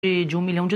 de $1 milhão.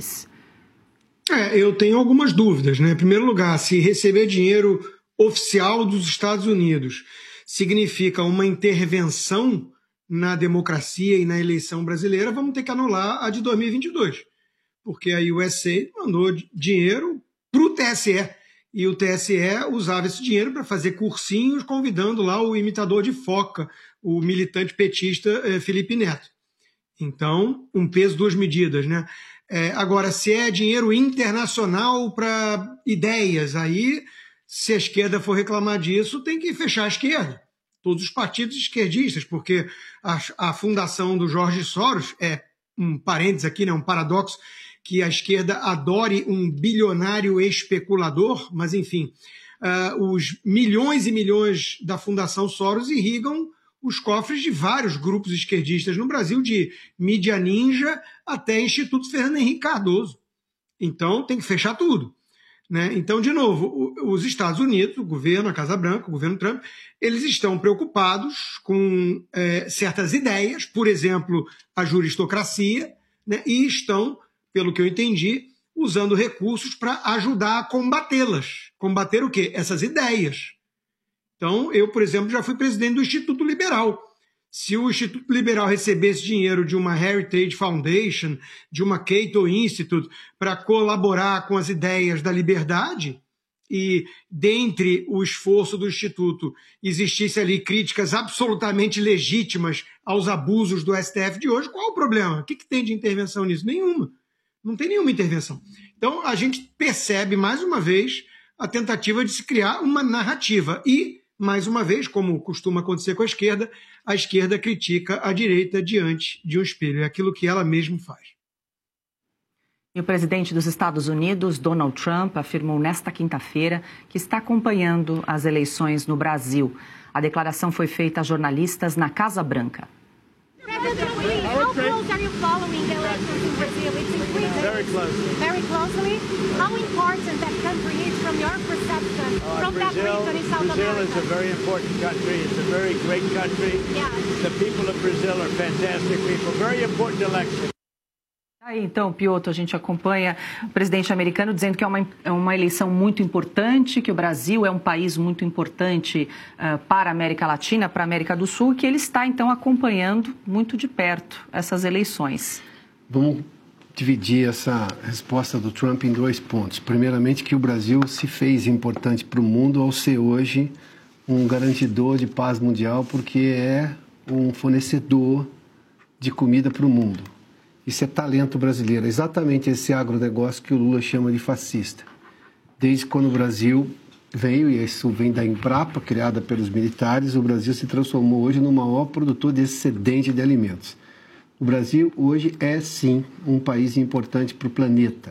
Eu tenho algumas dúvidas, né? Em primeiro lugar, se receber dinheiro oficial dos Estados Unidos significa uma intervenção na democracia e na eleição brasileira, vamos ter que anular a de 2022, porque a USA mandou dinheiro para o TSE, e o TSE usava esse dinheiro para fazer cursinhos, convidando lá o imitador de foca, o militante petista Felipe Neto. Então, um peso, duas medidas, né? Agora, se é dinheiro internacional para ideias, aí, se a esquerda for reclamar disso, tem que fechar a esquerda. Todos os partidos esquerdistas, porque a fundação do George Soros, um parênteses aqui, né, um paradoxo, que a esquerda adore um bilionário especulador, mas, enfim, os milhões e milhões da Fundação Soros irrigam os cofres de vários grupos esquerdistas no Brasil, de Mídia Ninja até Instituto Fernando Henrique Cardoso. Então, tem que fechar tudo, né? Então, de novo, os Estados Unidos, o governo, a Casa Branca, o governo Trump, eles estão preocupados com certas ideias, por exemplo, a juristocracia, né? E estão, pelo que eu entendi, usando recursos para ajudar a combatê-las. Combater o quê? Essas ideias. Então, eu, por exemplo, já fui presidente do Instituto Liberal. Se o Instituto Liberal recebesse dinheiro de uma Heritage Foundation, de uma Cato Institute, para colaborar com as ideias da liberdade, e dentre o esforço do Instituto existisse ali críticas absolutamente legítimas aos abusos do STF de hoje, qual o problema? O que tem de intervenção nisso? Nenhuma. Não tem nenhuma intervenção. Então, a gente percebe, mais uma vez, a tentativa de se criar uma narrativa. E, mais uma vez, como costuma acontecer com a esquerda critica a direita diante de um espelho. É aquilo que ela mesma faz. E o presidente dos Estados Unidos, Donald Trump, afirmou nesta quinta-feira que está acompanhando as eleições no Brasil. A declaração foi feita a jornalistas na Casa Branca. How close are you following the elections in Brazil? It's increasing. Very closely. Very closely. How important that country is from your perception, from that region in South Brazil America? is a very important country. It's a very great country. Yeah. The people of Brazil are fantastic people. Very important election. Aí, então, Piotr, a gente acompanha o presidente americano dizendo que é uma eleição muito importante, que o Brasil é um país muito importante para a América Latina, para a América do Sul, e que ele está, então, acompanhando muito de perto essas eleições. Vamos dividir essa resposta do Trump em dois pontos. Primeiramente, que o Brasil se fez importante para o mundo ao ser hoje um garantidor de paz mundial, porque é um fornecedor de comida para o mundo. Isso é talento brasileiro, é exatamente esse agronegócio que o Lula chama de fascista. Desde quando o Brasil veio, e isso vem da Embrapa, criada pelos militares, o Brasil se transformou hoje no maior produtor de excedente de alimentos. O Brasil hoje é, sim, um país importante para o planeta.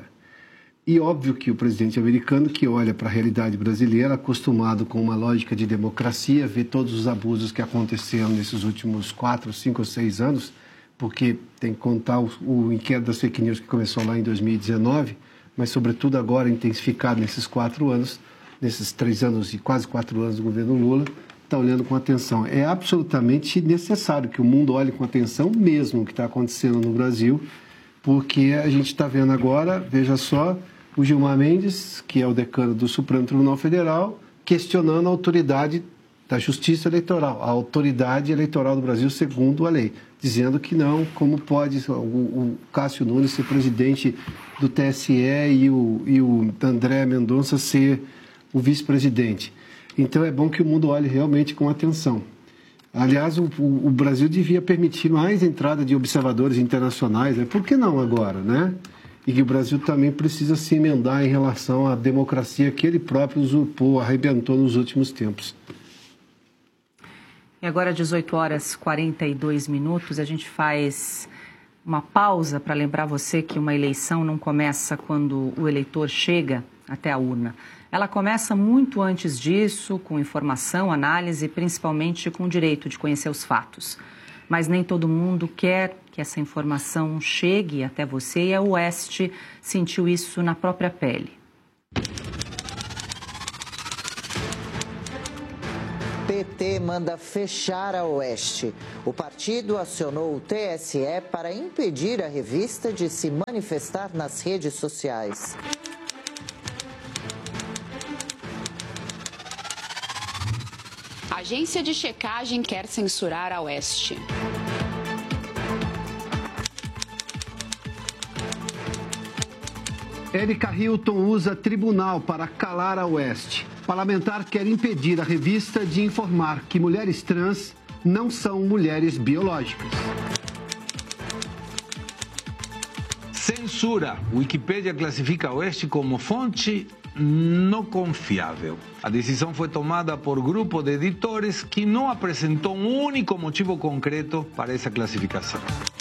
E óbvio que o presidente americano, que olha para a realidade brasileira, acostumado com uma lógica de democracia, vê todos os abusos que aconteceram nesses últimos 4, 5 ou 6 anos, porque tem que contar o inquérito das fake news que começou lá em 2019, mas sobretudo agora intensificado nesses 4 anos, nesses 3 anos e quase 4 anos do governo Lula, está olhando com atenção. É absolutamente necessário que o mundo olhe com atenção mesmo o que está acontecendo no Brasil, porque a gente está vendo agora, veja só, o Gilmar Mendes, que é o decano do Supremo Tribunal Federal, questionando a autoridade da Justiça Eleitoral, a autoridade eleitoral do Brasil segundo a lei, dizendo que não, como pode o Cássio Nunes ser presidente do TSE e o André Mendonça ser o vice-presidente. Então é bom que o mundo olhe realmente com atenção. Aliás, o Brasil devia permitir mais entrada de observadores internacionais, né? Por que não agora, né? E que o Brasil também precisa se emendar em relação à democracia que ele próprio usurpou, arrebentou nos últimos tempos. E agora, 18h42, a gente faz uma pausa para lembrar você que uma eleição não começa quando o eleitor chega até a urna. Ela começa muito antes disso, com informação, análise, principalmente com o direito de conhecer os fatos. Mas nem todo mundo quer que essa informação chegue até você, e a Oeste sentiu isso na própria pele. PT manda fechar a Oeste. O partido acionou o TSE para impedir a revista de se manifestar nas redes sociais. A agência de checagem quer censurar a Oeste. Érica Hilton usa tribunal para calar a Oeste. Parlamentar quer impedir a revista de informar que mulheres trans não são mulheres biológicas. Censura. Wikipédia classifica a Oeste como fonte não confiável. A decisão foi tomada por grupo de editores que não apresentou um único motivo concreto para essa classificação.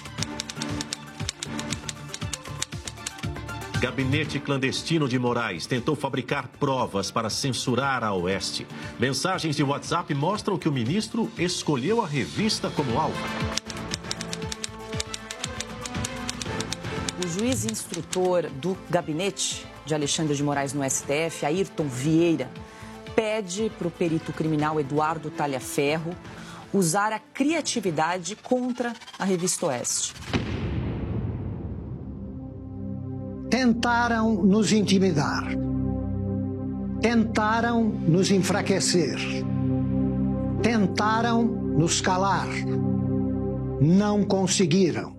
Gabinete clandestino de Moraes tentou fabricar provas para censurar a Oeste. Mensagens de WhatsApp mostram que o ministro escolheu a revista como alvo. O juiz instrutor do gabinete de Alexandre de Moraes no STF, Ayrton Vieira, pede para o perito criminal Eduardo Talhaferro usar a criatividade contra a revista Oeste. Tentaram nos intimidar, tentaram nos enfraquecer, tentaram nos calar, não conseguiram.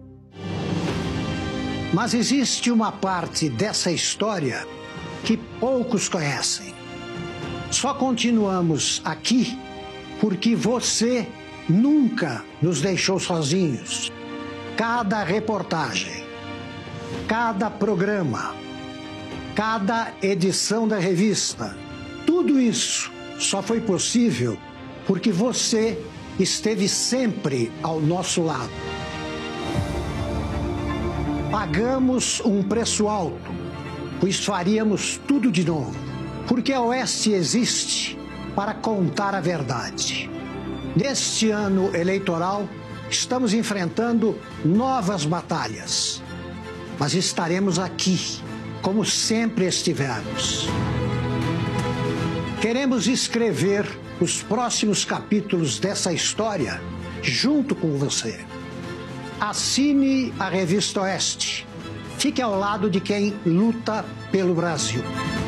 Mas existe uma parte dessa história que poucos conhecem. Só continuamos aqui porque você nunca nos deixou sozinhos. Cada reportagem, cada programa, cada edição da revista, tudo isso só foi possível porque você esteve sempre ao nosso lado. Pagamos um preço alto, pois faríamos tudo de novo, porque a Oeste existe para contar a verdade. Neste ano eleitoral, estamos enfrentando novas batalhas. Mas estaremos aqui, como sempre estivemos. Queremos escrever os próximos capítulos dessa história junto com você. Assine a Revista Oeste. Fique ao lado de quem luta pelo Brasil.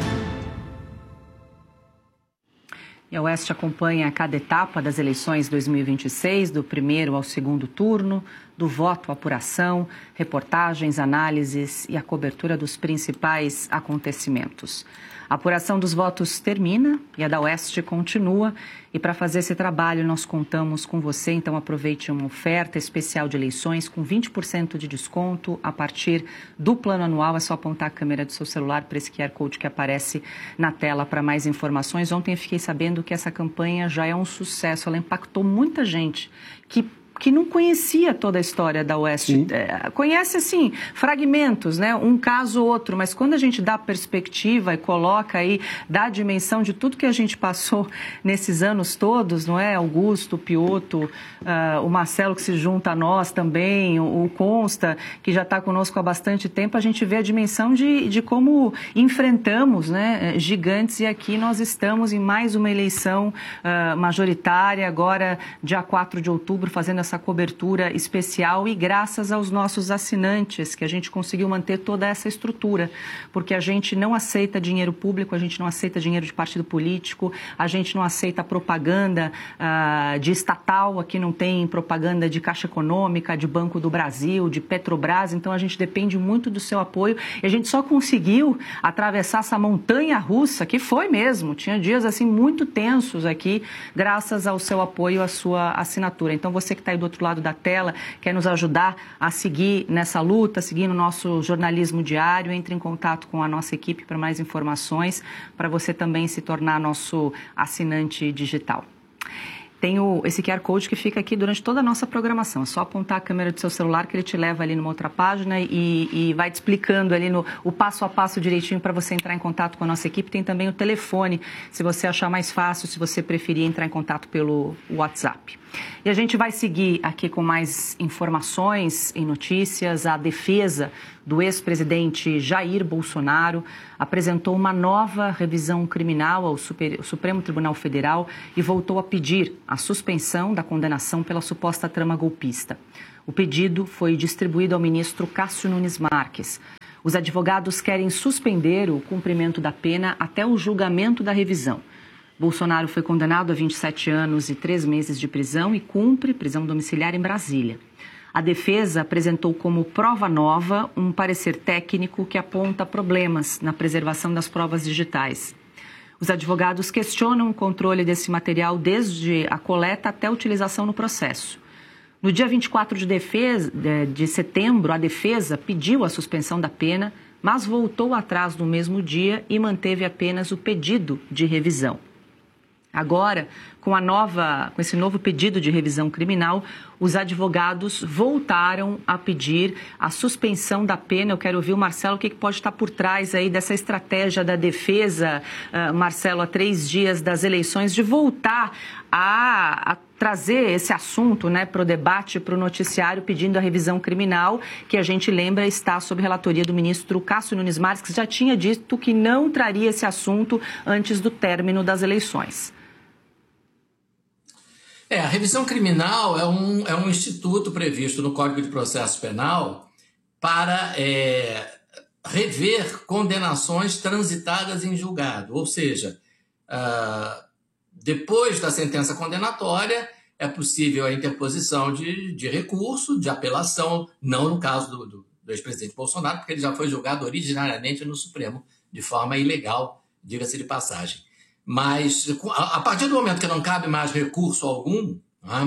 E a Oeste acompanha cada etapa das eleições 2026, do primeiro ao segundo turno, do voto à apuração, reportagens, análises e a cobertura dos principais acontecimentos. A apuração dos votos termina e a da Oeste continua. E para fazer esse trabalho nós contamos com você, então aproveite uma oferta especial de eleições com 20% de desconto a partir do plano anual. É só apontar a câmera do seu celular para esse QR Code que aparece na tela para mais informações. Ontem eu fiquei sabendo que essa campanha já é um sucesso, ela impactou muita gente que não conhecia toda a história da Oeste. Conhece, assim, fragmentos, né? Um caso ou outro, mas quando a gente dá perspectiva e coloca aí, dá a dimensão de tudo que a gente passou nesses anos todos, não é? Augusto, o Piotto, o Marcelo que se junta a nós também, o Consta, que já está conosco há bastante tempo, a gente vê a dimensão de como enfrentamos, né, gigantes, e aqui nós estamos em mais uma eleição majoritária, agora dia 4 de outubro, fazendo essa cobertura especial, e graças aos nossos assinantes que a gente conseguiu manter toda essa estrutura, porque a gente não aceita dinheiro público, a gente não aceita dinheiro de partido político, a gente não aceita propaganda de estatal, aqui não tem propaganda de Caixa Econômica, de Banco do Brasil, de Petrobras, então a gente depende muito do seu apoio, e a gente só conseguiu atravessar essa montanha russa, que foi mesmo, tinha dias assim muito tensos aqui, graças ao seu apoio, à sua assinatura. Então você que está aí do outro lado da tela, quer nos ajudar a seguir nessa luta, seguir no nosso jornalismo diário, entre em contato com a nossa equipe para mais informações, para você também se tornar nosso assinante digital. tem esse QR Code que fica aqui durante toda a nossa programação. É só apontar a câmera do seu celular que ele te leva ali numa outra página e vai te explicando ali o passo a passo direitinho para você entrar em contato com a nossa equipe. Tem também o telefone, se você achar mais fácil, se você preferir entrar em contato pelo WhatsApp. E a gente vai seguir aqui com mais informações e notícias. A defesa do ex-presidente Jair Bolsonaro apresentou uma nova revisão criminal ao Supremo Tribunal Federal e voltou a pedir a suspensão da condenação pela suposta trama golpista. O pedido foi distribuído ao ministro Cássio Nunes Marques. Os advogados querem suspender o cumprimento da pena até o julgamento da revisão. Bolsonaro foi condenado a 27 anos e 3 meses de prisão e cumpre prisão domiciliar em Brasília. A defesa apresentou como prova nova um parecer técnico que aponta problemas na preservação das provas digitais. Os advogados questionam o controle desse material desde a coleta até a utilização no processo. No dia 24 de setembro, a defesa pediu a suspensão da pena, mas voltou atrás no mesmo dia e manteve apenas o pedido de revisão. Agora, com esse novo pedido de revisão criminal, os advogados voltaram a pedir a suspensão da pena. Eu quero ouvir o Marcelo, o que pode estar por trás aí dessa estratégia da defesa, Marcelo, a 3 dias das eleições, de voltar a trazer esse assunto, né, para o debate, para o noticiário, pedindo a revisão criminal, que a gente lembra está sob relatoria do ministro Cássio Nunes Marques, que já tinha dito que não traria esse assunto antes do término das eleições. A revisão criminal é um instituto previsto no Código de Processo Penal para rever condenações transitadas em julgado. Ou seja, depois da sentença condenatória, é possível a interposição de recurso, de apelação, não no caso do ex-presidente Bolsonaro, porque ele já foi julgado originariamente no Supremo, de forma ilegal, diga-se de passagem. Mas, a partir do momento que não cabe mais recurso algum,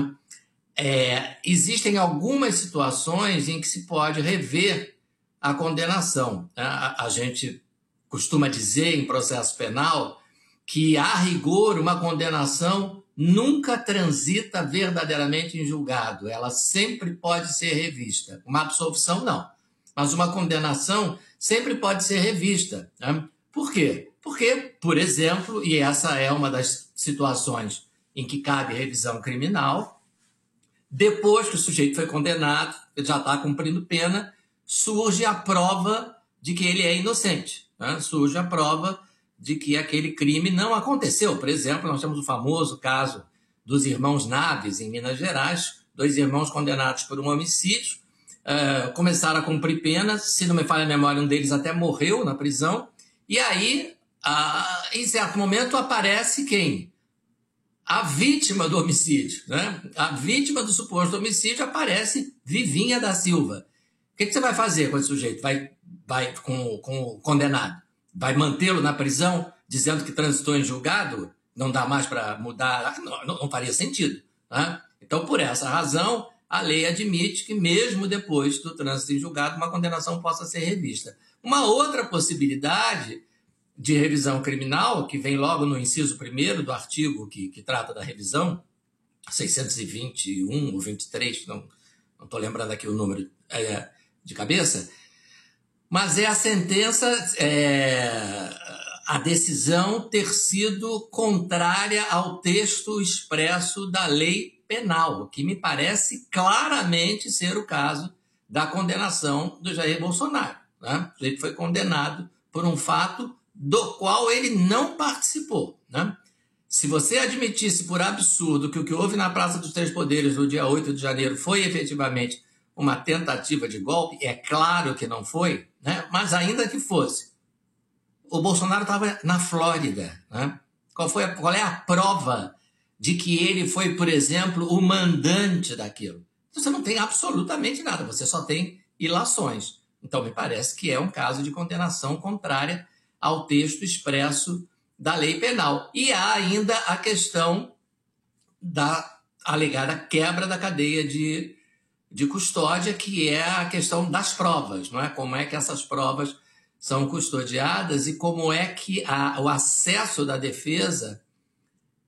existem algumas situações em que se pode rever a condenação. A gente costuma dizer em processo penal que, a rigor, uma condenação nunca transita verdadeiramente em julgado. Ela sempre pode ser revista. Uma absolvição, não. Mas uma condenação sempre pode ser revista. Por quê? Porque, por exemplo, e essa é uma das situações em que cabe revisão criminal, depois que o sujeito foi condenado, ele já está cumprindo pena, surge a prova de que ele é inocente. Surge a prova de que aquele crime não aconteceu. Por exemplo, nós temos o famoso caso dos irmãos Naves, em Minas Gerais, 2 irmãos condenados por um homicídio, começaram a cumprir pena, se não me falha a memória, um deles até morreu na prisão, e aí, em certo momento, aparece quem? A vítima do homicídio, né? A vítima do suposto homicídio aparece Vivinha da Silva. O que você vai fazer com esse sujeito? Vai com o condenado? Vai mantê-lo na prisão, dizendo que transitou em julgado? Não dá mais para mudar? Não faria sentido. Né? Então, por essa razão, a lei admite que, mesmo depois do trânsito em julgado, uma condenação possa ser revista. Uma outra possibilidade de revisão criminal, que vem logo no inciso 1º do artigo que trata da revisão, 621 ou 23, não estou lembrando aqui o número de cabeça, mas é a sentença, a decisão ter sido contrária ao texto expresso da lei penal, que me parece claramente ser o caso da condenação do Jair Bolsonaro. Né? Ele foi condenado por um fato do qual ele não participou. Né? Se você admitisse por absurdo que o que houve na Praça dos Três Poderes no dia 8 de janeiro foi efetivamente uma tentativa de golpe, é claro que não foi, né? Mas ainda que fosse, o Bolsonaro estava na Flórida. Né? Qual é a prova de que ele foi, por exemplo, o mandante daquilo? Você não tem absolutamente nada, você só tem ilações. Então, me parece que é um caso de condenação contrária ao texto expresso da lei penal. E há ainda a questão da alegada quebra da cadeia de custódia, que é a questão das provas, não é? Como é que essas provas são custodiadas e como é que o acesso da defesa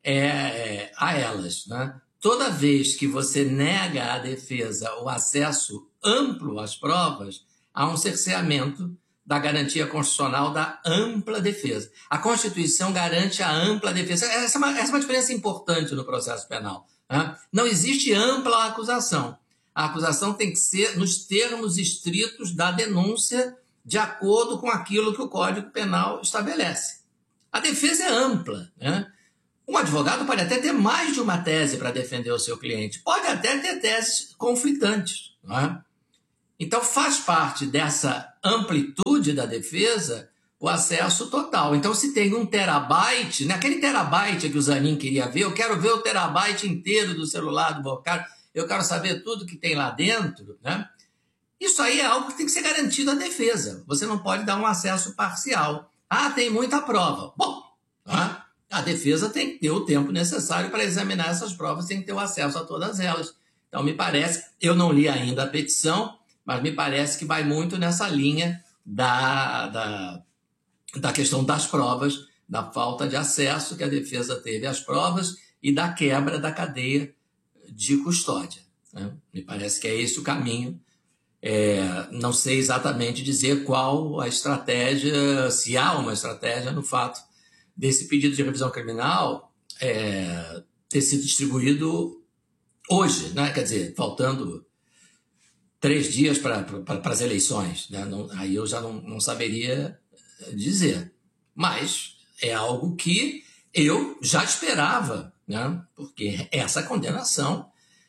a elas, né? Toda vez que você nega à defesa o acesso amplo às provas, há um cerceamento da garantia constitucional da ampla defesa. A Constituição garante a ampla defesa. Essa é uma diferença importante no processo penal, né? Não existe ampla acusação. A acusação tem que ser nos termos estritos da denúncia, de acordo com aquilo que o Código Penal estabelece. A defesa é ampla, né? Um advogado pode até ter mais de uma tese para defender o seu cliente, pode até ter teses conflitantes, não é? Então, faz parte dessa amplitude da defesa o acesso total. Então, se tem 1 terabyte, né, aquele terabyte que o Zanin queria ver, eu quero ver o terabyte inteiro do celular do Bocardo, eu quero saber tudo que tem lá dentro, né? Isso aí é algo que tem que ser garantido à defesa. Você não pode dar um acesso parcial. Ah, tem muita prova. Bom, tá? A defesa tem que ter o tempo necessário para examinar essas provas, tem que ter o acesso a todas elas. Então, me parece, eu não li ainda a petição, mas me parece que vai muito nessa linha da questão das provas, da falta de acesso que a defesa teve às provas e da quebra da cadeia de custódia, né? Me parece que é esse o caminho. Não sei exatamente dizer qual a estratégia, se há uma estratégia no fato desse pedido de revisão criminal ter sido distribuído hoje, né? Quer dizer, faltando 3 dias para as eleições, né? Aí eu já não saberia dizer. Mas é algo que eu já esperava, né? Porque essa condenação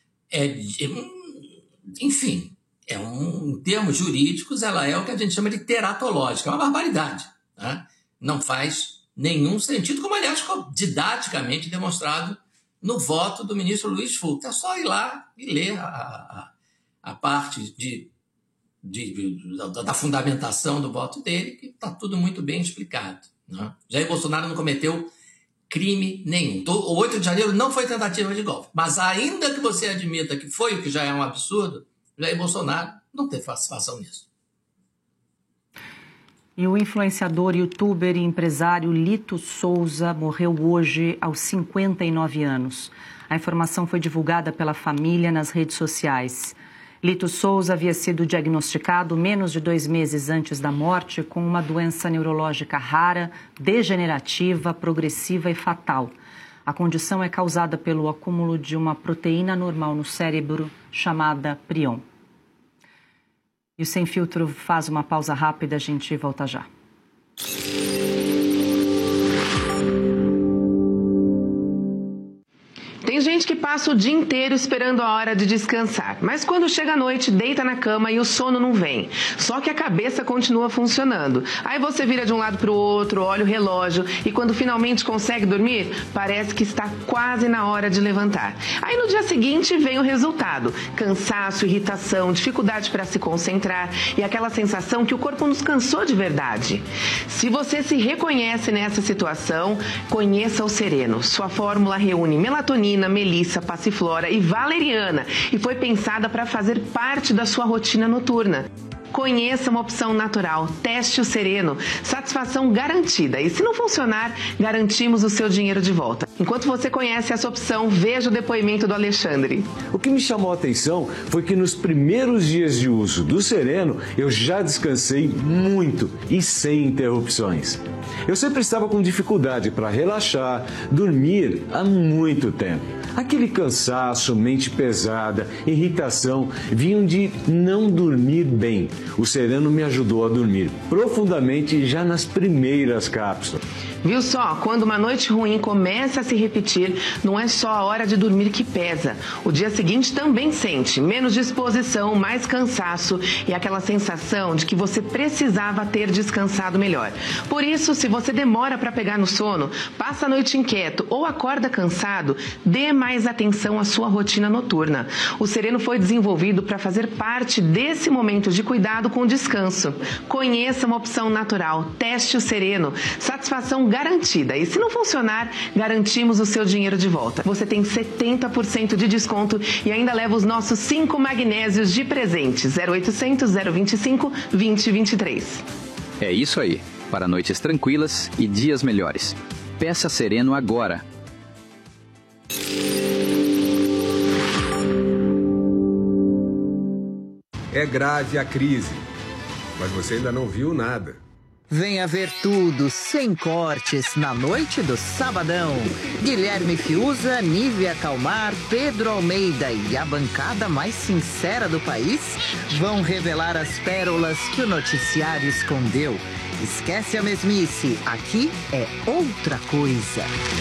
enfim, em termos jurídicos, ela é o que a gente chama de teratológica, é uma barbaridade, né? Não faz nenhum sentido, como, aliás, ficou didaticamente demonstrado no voto do ministro Luiz Fux. É só ir lá e ler a parte da fundamentação do voto dele, que está tudo muito bem explicado, né? Jair Bolsonaro não cometeu crime nenhum. O 8 de janeiro não foi tentativa de golpe, mas ainda que você admita que foi, o que já é um absurdo, Jair Bolsonaro não teve participação nisso. E o influenciador, youtuber e empresário Lito Souza morreu hoje aos 59 anos. A informação foi divulgada pela família nas redes sociais. Lito Souza havia sido diagnosticado menos de 2 meses antes da morte com uma doença neurológica rara, degenerativa, progressiva e fatal. A condição é causada pelo acúmulo de uma proteína normal no cérebro chamada prion. E o Sem Filtro faz uma pausa rápida, a gente volta já. Tem gente que passa o dia inteiro esperando a hora de descansar, mas quando chega a noite, deita na cama e o sono não vem. Só que a cabeça continua funcionando. Aí você vira de um lado para o outro, olha o relógio e quando finalmente consegue dormir, parece que está quase na hora de levantar. Aí no dia seguinte vem o resultado: cansaço, irritação, dificuldade para se concentrar e aquela sensação que o corpo nos cansou de verdade. Se você se reconhece nessa situação, conheça o Sereno. Sua fórmula reúne melatonina, melissa, passiflora e valeriana e foi pensada para fazer parte da sua rotina noturna. Conheça uma opção natural, teste o Sereno, satisfação garantida e se não funcionar, garantimos o seu dinheiro de volta. Enquanto você conhece essa opção, veja o depoimento do Alexandre. O que me chamou a atenção foi que nos primeiros dias de uso do Sereno, eu já descansei muito e sem interrupções. Eu sempre estava com dificuldade para relaxar, dormir há muito tempo. Aquele cansaço, mente pesada, irritação, vinham de não dormir bem. O Sereno me ajudou a dormir profundamente já nas primeiras cápsulas. Viu só? Quando uma noite ruim começa a se repetir, não é só a hora de dormir que pesa. O dia seguinte também sente menos disposição, mais cansaço e aquela sensação de que você precisava ter descansado melhor. Por isso, se você demora para pegar no sono, passa a noite inquieto ou acorda cansado, dê mais atenção à sua rotina noturna. O Sereno foi desenvolvido para fazer parte desse momento de cuidado com o descanso. Conheça uma opção natural, teste o Sereno, satisfação garantida. E se não funcionar, garantimos o seu dinheiro de volta. Você tem 70% de desconto e ainda leva os nossos 5 magnésios de presente. 0800 025 2023. É isso aí. Para noites tranquilas e dias melhores. Peça Sereno agora. É grave a crise, mas você ainda não viu nada. Venha ver tudo, sem cortes, na noite do Sabadão. Guilherme Fiuza, Nívia Calmar, Pedro Almeida e a bancada mais sincera do país vão revelar as pérolas que o noticiário escondeu. Esquece a mesmice, aqui é outra coisa.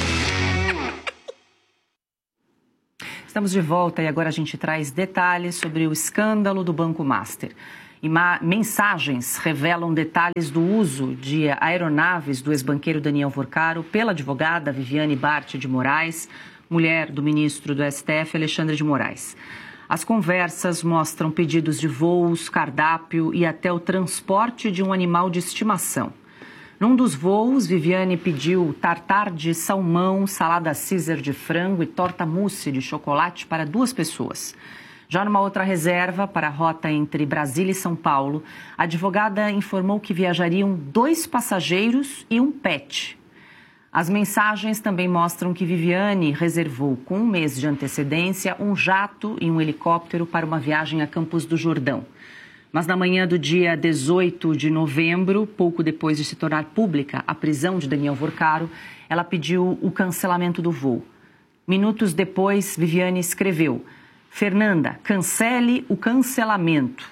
Estamos de volta e agora a gente traz detalhes sobre o escândalo do Banco Master. E mensagens revelam detalhes do uso de aeronaves do ex-banqueiro Daniel Vorcaro pela advogada Viviane Bart de Moraes, mulher do ministro do STF, Alexandre de Moraes. As conversas mostram pedidos de voos, cardápio e até o transporte de um animal de estimação. Num dos voos, Viviane pediu tartar de salmão, salada Caesar de frango e torta mousse de chocolate para 2 pessoas. Já numa outra reserva, para a rota entre Brasília e São Paulo, a advogada informou que viajariam 2 passageiros e um pet. As mensagens também mostram que Viviane reservou, com 1 mês de antecedência, um jato e um helicóptero para uma viagem a Campos do Jordão. Mas na manhã do dia 18 de novembro, pouco depois de se tornar pública a prisão de Daniel Vorcaro, ela pediu o cancelamento do voo. Minutos depois, Viviane escreveu: Fernanda, cancele o cancelamento.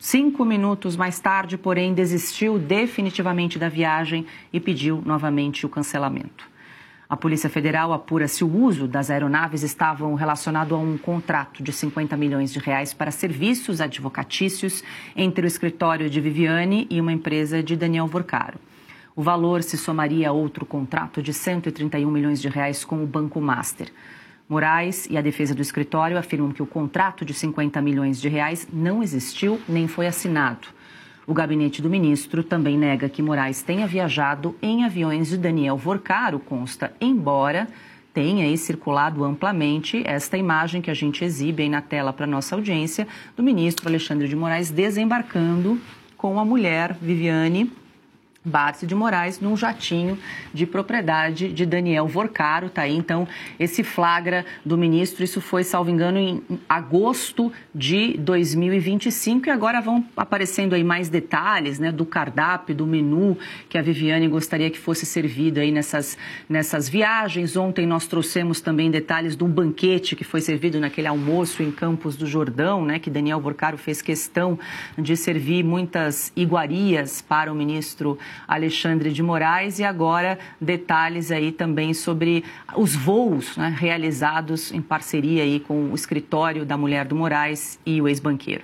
5 minutos mais tarde, porém, desistiu definitivamente da viagem e pediu novamente o cancelamento. A Polícia Federal apura se o uso das aeronaves estava relacionado a um contrato de R$50 milhões para serviços advocatícios entre o escritório de Viviane e uma empresa de Daniel Vorcaro. O valor se somaria a outro contrato de R$131 milhões com o Banco Master. Moraes e a defesa do escritório afirmam que o contrato de R$50 milhões não existiu nem foi assinado. O gabinete do ministro também nega que Moraes tenha viajado em aviões de Daniel Vorcaro, consta, embora tenha aí circulado amplamente esta imagem que a gente exibe aí na tela para nossa audiência, do ministro Alexandre de Moraes desembarcando com a mulher Viviane Bart de Moraes num jatinho de propriedade de Daniel Vorcaro. Tá aí, então, esse flagra do ministro. Isso foi, salvo engano, em agosto de 2025. E agora vão aparecendo aí mais detalhes, né, do cardápio, do menu que a Viviane gostaria que fosse servido aí nessas viagens. Ontem nós trouxemos também detalhes de um banquete que foi servido naquele almoço em Campos do Jordão, né, que Daniel Vorcaro fez questão de servir muitas iguarias para o ministro Alexandre de Moraes. E agora detalhes aí também sobre os voos, né, realizados em parceria aí com o escritório da mulher do Moraes e o ex-banqueiro.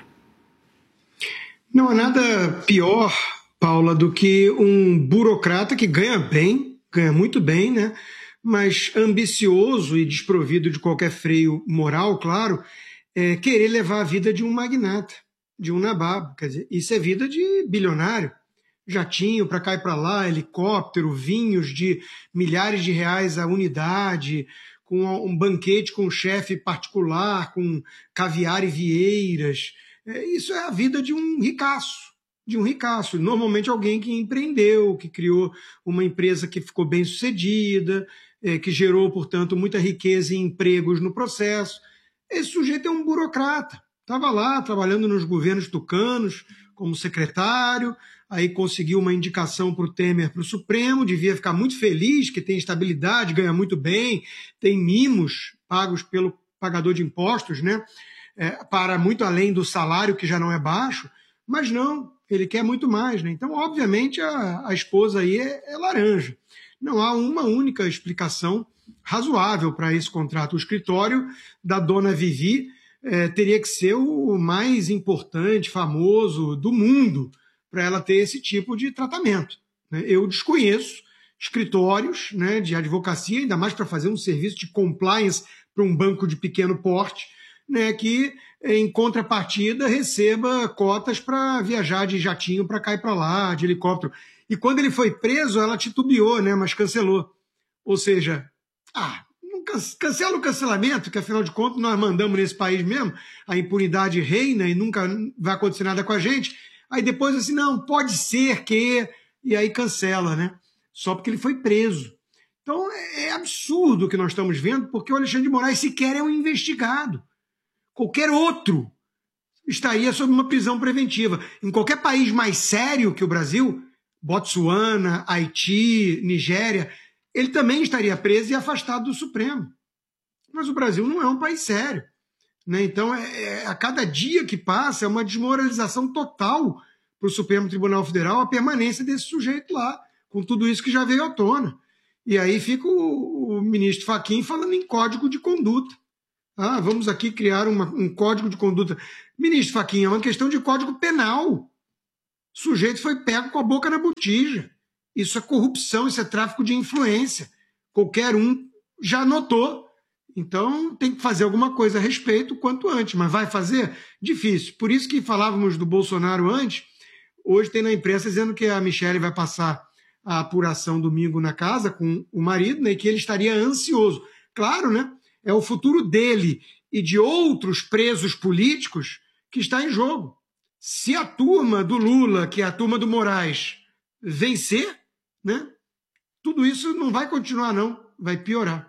Não há nada pior, Paula, do que um burocrata que ganha bem, ganha muito bem, né, mas ambicioso e desprovido de qualquer freio moral, claro, querer levar a vida de um magnata, de um nababo. Quer dizer, isso é vida de bilionário. Jatinho para cá e para lá, helicóptero, vinhos de milhares de reais a unidade, com um banquete com um chefe particular, com caviar e vieiras. Isso é a vida de um ricaço. Normalmente alguém que empreendeu, que criou uma empresa que ficou bem sucedida, que gerou, portanto, muita riqueza e empregos no processo. Esse sujeito é um burocrata. Estava lá trabalhando nos governos tucanos como secretário, aí conseguiu uma indicação para o Temer para o Supremo, devia ficar muito feliz, que tem estabilidade, ganha muito bem, tem mimos pagos pelo pagador de impostos, né? Para muito além do salário, que já não é baixo, mas não, ele quer muito mais, né? Então, obviamente, a esposa aí é laranja. Não há uma única explicação razoável para esse contrato. O escritório da dona Vivi teria que ser o mais importante, famoso do mundo, para ela ter esse tipo de tratamento, né? Eu desconheço escritórios, né, de advocacia, ainda mais para fazer um serviço de compliance para um banco de pequeno porte, né, que em contrapartida receba cotas para viajar de jatinho para cá e para lá, de helicóptero. E quando ele foi preso, ela titubeou, né, mas cancelou. Ou seja, cancela o cancelamento, que afinal de contas nós mandamos nesse país mesmo, a impunidade reina e nunca vai acontecer nada com a gente. Aí depois assim, não, pode ser que... E aí cancela, né? Só porque ele foi preso. Então é absurdo o que nós estamos vendo, porque o Alexandre de Moraes sequer é um investigado. Qualquer outro estaria sob uma prisão preventiva. Em qualquer país mais sério que o Brasil, Botsuana, Haiti, Nigéria, ele também estaria preso e afastado do Supremo. Mas o Brasil não é um país sério, né? Então, a cada dia que passa, é uma desmoralização total para o Supremo Tribunal Federal a permanência desse sujeito lá, com tudo isso que já veio à tona. E aí fica o ministro Fachin falando em código de conduta. Ah, vamos aqui criar um código de conduta. Ministro Fachin, é uma questão de código penal. O sujeito foi pego com a boca na botija. Isso é corrupção, isso é tráfico de influência. Qualquer um já notou. Então tem que fazer alguma coisa a respeito quanto antes. Mas vai fazer? Difícil. Por isso que falávamos do Bolsonaro antes. Hoje tem na imprensa dizendo que a Michelle vai passar a apuração domingo na casa com o marido, né, e que ele estaria ansioso. Claro, né? É o futuro dele e de outros presos políticos que está em jogo. Se a turma do Lula, que é a turma do Moraes, vencer, né, tudo isso não vai continuar, não. Vai piorar.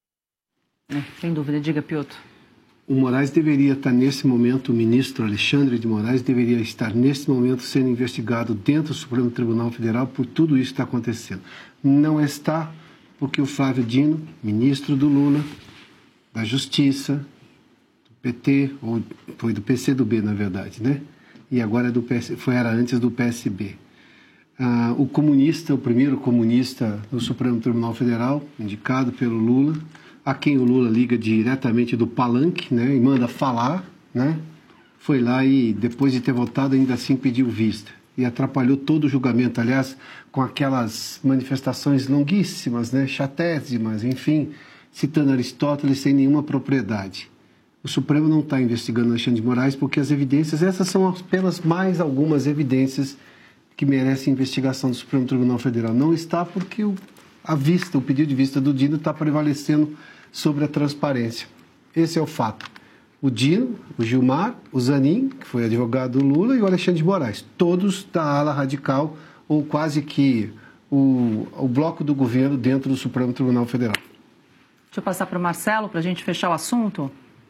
Sem dúvida. Diga, Piotr. O Moraes deveria estar nesse momento, o ministro Alexandre de Moraes deveria estar nesse momento sendo investigado dentro do Supremo Tribunal Federal por tudo isso que está acontecendo. Não está porque o Flávio Dino, ministro do Lula, da Justiça, do PT, ou foi do PCdoB, na verdade, né? E agora era antes do PSB. O comunista, o primeiro comunista do Supremo Tribunal Federal, indicado pelo Lula, a quem o Lula liga diretamente do palanque, né, e manda falar, né, foi lá e, depois de ter votado, ainda assim pediu vista. E atrapalhou todo o julgamento, aliás, com aquelas manifestações longuíssimas, né, chatésimas, enfim, citando Aristóteles sem nenhuma propriedade. O Supremo não está investigando Alexandre de Moraes porque as evidências, essas são apenas mais algumas evidências que merecem investigação do Supremo Tribunal Federal. Não está porque o pedido de vista do Dino está prevalecendo sobre a transparência. Esse é o fato. O Dino, o Gilmar, o Zanin, que foi advogado do Lula, e o Alexandre de Moraes, todos da ala radical, ou quase que o bloco do governo dentro do Supremo Tribunal Federal. Deixa eu passar para o Marcelo, para a gente fechar o assunto.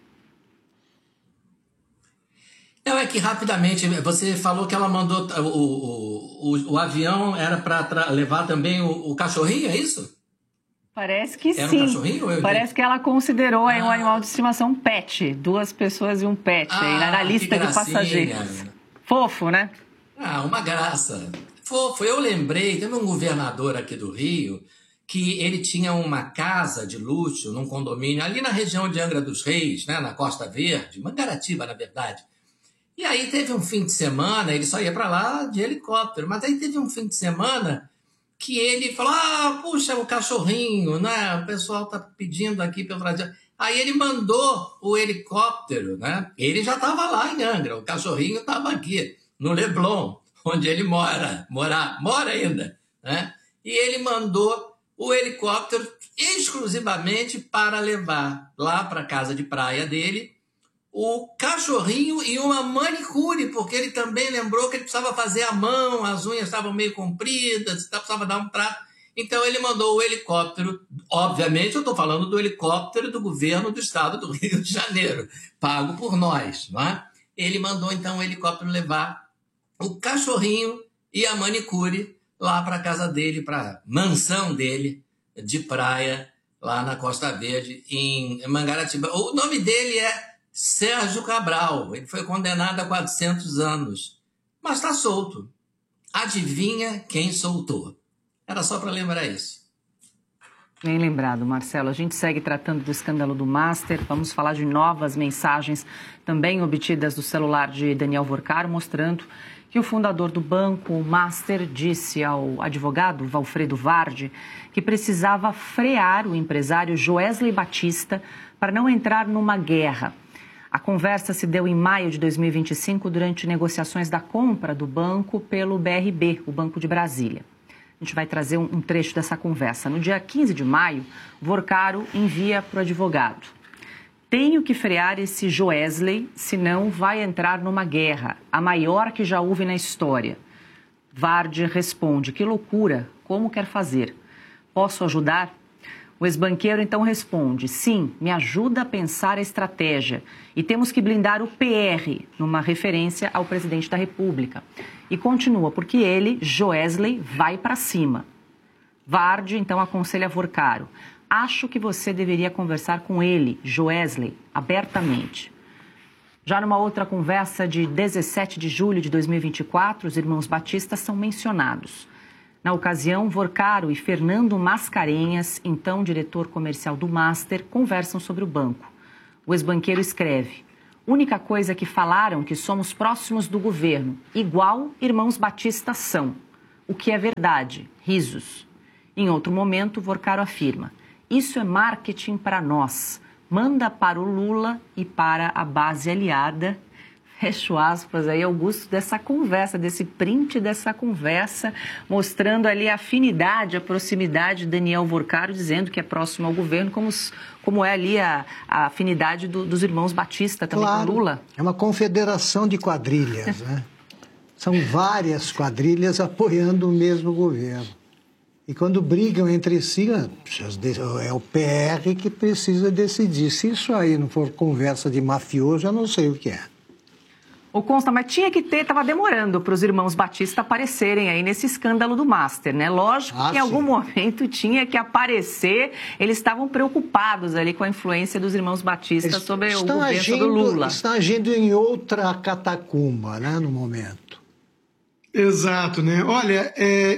Não, é que rapidamente, você falou que ela mandou, o avião era para levar também o cachorrinho, é isso? Parece que era sim. Um cachorrinho? Parece que ela considerou aí um animal de estimação, um pet. 2 pessoas e um pet aí na lista de passageiros. Fofo, né? Uma graça. Fofo. Eu lembrei, teve um governador aqui do Rio que ele tinha uma casa de luxo num condomínio ali na região de Angra dos Reis, né, na Costa Verde, Mangaratiba, na verdade. E aí teve um fim de semana, ele só ia para lá de helicóptero, mas aí teve um fim de semana que ele falou, puxa, o cachorrinho, né? O pessoal tá pedindo aqui para eu trazer. Aí ele mandou o helicóptero, né? Ele já estava lá em Angra, o cachorrinho estava aqui, no Leblon, onde ele mora ainda, né? E ele mandou o helicóptero exclusivamente para levar lá para a casa de praia dele o cachorrinho e uma manicure, porque ele também lembrou que ele precisava fazer à mão, as unhas estavam meio compridas, precisava dar um trato. Então ele mandou o helicóptero, obviamente eu estou falando do helicóptero do governo do estado do Rio de Janeiro, pago por nós, não é? Ele mandou então o helicóptero levar o cachorrinho e a manicure lá para a casa dele, para a mansão dele de praia, lá na Costa Verde, em Mangaratiba. O nome dele é Sérgio Cabral, ele foi condenado a 400 anos, mas está solto. Adivinha quem soltou? Era só para lembrar isso. Bem lembrado, Marcelo. A gente segue tratando do escândalo do Master. Vamos falar de novas mensagens também obtidas do celular de Daniel Vorcaro, mostrando que o fundador do banco, o Master, disse ao advogado Valfredo Vardi que precisava frear o empresário Joesley Batista para não entrar numa guerra. A conversa se deu em maio de 2025 durante negociações da compra do banco pelo BRB, o Banco de Brasília. A gente vai trazer um trecho dessa conversa. No dia 15 de maio, Vorcaro envia para o advogado: tenho que frear esse Joesley, senão vai entrar numa guerra, a maior que já houve na história. Vardi responde: que loucura, como quer fazer? Posso ajudar? O ex-banqueiro então responde: sim, me ajuda a pensar a estratégia e temos que blindar o PR, numa referência ao presidente da República. E continua, porque ele, Joesley, vai para cima. Vardi então aconselha Vorcaro: acho que você deveria conversar com ele, Joesley, abertamente. Já numa outra conversa de 17 de julho de 2024, os irmãos Batista são mencionados. Na ocasião, Vorcaro e Fernando Mascarenhas, então diretor comercial do Master, conversam sobre o banco. O ex-banqueiro escreve: única coisa que falaram que somos próximos do governo, igual irmãos Batista são. O que é verdade, risos. Em outro momento, Vorcaro afirma: isso é marketing para nós. Manda para o Lula e para a base aliada. Fecho aspas aí, Augusto, dessa conversa, desse print dessa conversa, mostrando ali a afinidade, a proximidade de Daniel Vorcaro, dizendo que é próximo ao governo, como é ali a afinidade dos irmãos Batista também com Lula. É uma confederação de quadrilhas, né? São várias quadrilhas apoiando o mesmo governo. E quando brigam entre si, é o PR que precisa decidir. Se isso aí não for conversa de mafioso, eu não sei o que é. O Consta, mas tinha que ter, estava demorando para os irmãos Batista aparecerem aí nesse escândalo do Master, né? Lógico que em algum momento tinha que aparecer, eles estavam preocupados ali com a influência dos irmãos Batista sobre o governo do Lula. Estão agindo em outra catacumba, né, no momento. Exato, né? Olha,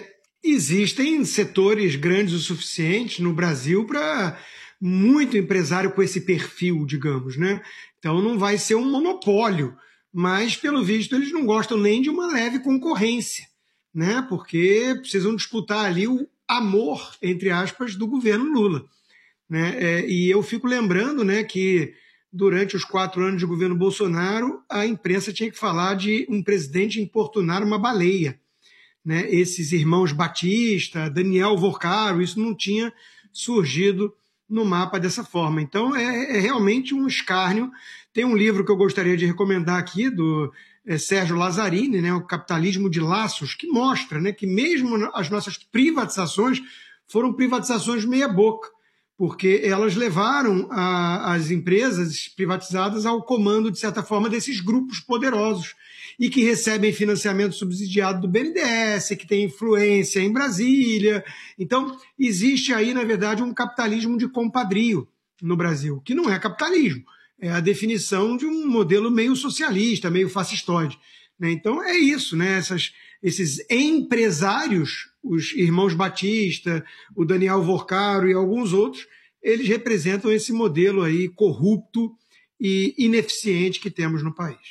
existem setores grandes o suficiente no Brasil para muito empresário com esse perfil, digamos, né? Então não vai ser um monopólio. Mas, pelo visto, eles não gostam nem de uma leve concorrência, né? Porque precisam disputar ali o amor, entre aspas, do governo Lula, né? E eu fico lembrando, né, que durante os 4 anos de governo Bolsonaro, a imprensa tinha que falar de um presidente importunar uma baleia, né? Esses irmãos Batista, Daniel Vorcaro, isso não tinha surgido no mapa dessa forma. Então, é realmente um escárnio. Tem um livro que eu gostaria de recomendar aqui, do Sérgio Lazzarini, né, O Capitalismo de Laços, que mostra, né, que mesmo as nossas privatizações foram privatizações meia-boca, porque elas levaram as empresas privatizadas ao comando, de certa forma, desses grupos poderosos e que recebem financiamento subsidiado do BNDES, que tem influência em Brasília. Então, existe aí, na verdade, um capitalismo de compadrio no Brasil, que não é capitalismo, é a definição de um modelo meio socialista, meio fascistoide, né? Então, é isso, né? Esses empresários, os irmãos Batista, o Daniel Vorcaro e alguns outros, eles representam esse modelo aí corrupto e ineficiente que temos no país.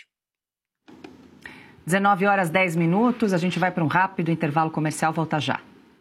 19h10, a gente vai para um rápido intervalo comercial, volta já.